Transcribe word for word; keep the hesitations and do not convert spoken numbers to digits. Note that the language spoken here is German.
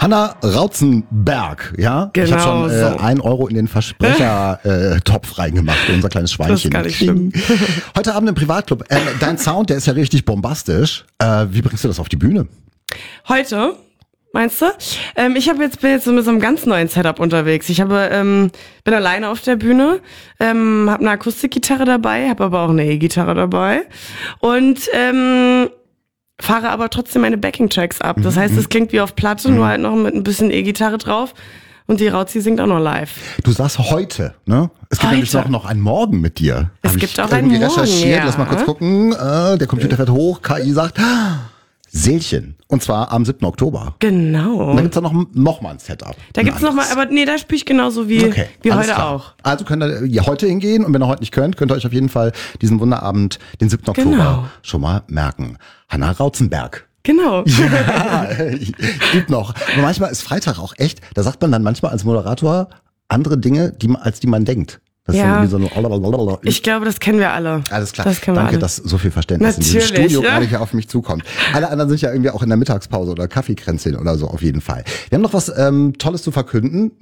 Hanna Rautzenberg, ja? Genau ich habe schon äh, so. ein Euro in den Versprecher-Topf reingemacht, unser kleines Schweinchen. Das ist gar nicht schlimm. Heute Abend im Privatclub. Ähm, dein Sound, der ist ja richtig bombastisch. Äh, wie bringst du das auf die Bühne? Heute, meinst du? Ähm, ich hab jetzt, bin jetzt so mit so einem ganz neuen Setup unterwegs. Ich habe, ähm, bin alleine auf der Bühne, ähm, habe eine Akustikgitarre dabei, habe aber auch eine E-Gitarre dabei und ähm, fahre aber trotzdem meine Backing-Tracks ab. Das heißt, es klingt wie auf Platte, nur halt noch mit ein bisschen E-Gitarre drauf. Und die Rauzi singt auch noch live. Du sagst heute, ne? Es gibt Heute. nämlich noch, noch einen Morgen mit dir. Es Hab gibt ich auch einen irgendwie Morgen, recherchiert. ja. Lass mal kurz gucken. Äh, der Computer fährt hoch. K I sagt ah, Seelchen. Und zwar am siebten Oktober. Genau. Und dann gibt's da noch, noch mal ein Setup. Da gibt's noch mal, aber nee, da spiele ich genauso wie, Okay, wie alles heute klar. auch. Also könnt ihr ja heute hingehen und wenn ihr heute nicht könnt, könnt ihr euch auf jeden Fall diesen Wunderabend, den siebten Oktober, Genau. schon mal merken. Hanna Rautzenberg. Genau. Ja, gibt noch. Aber manchmal ist Freitag auch echt, da sagt man dann manchmal als Moderator andere Dinge, die man, als die man denkt. Das Ja. ist dann irgendwie so eine Ich glaube, das kennen wir alle. Alles klar. Das kennen wir Danke, alle. dass so viel Verständnis in Natürlich, diesem Studio ja. gerade hier auf mich zukommt. Alle anderen sind ja irgendwie auch in der Mittagspause oder Kaffeekränzchen oder so auf jeden Fall. Wir haben noch was ähm, Tolles zu verkünden.